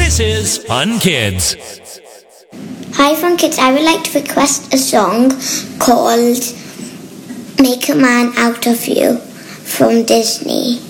This is Fun Kids. Hi, Fun Kids. I would like to request a song called Make a Man Out of You from Disney.